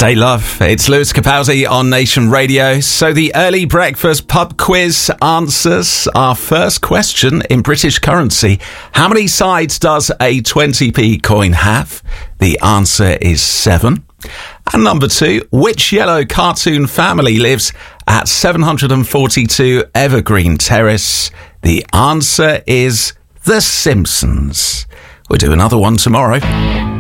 Stay love. It's Lewis Capaldi on Nation Radio. So the early breakfast pub quiz answers our first question in British currency. How many sides does a 20p coin have? The answer is 7. And number 2, which yellow cartoon family lives at 742 Evergreen Terrace? The answer is The Simpsons. We'll do another one tomorrow.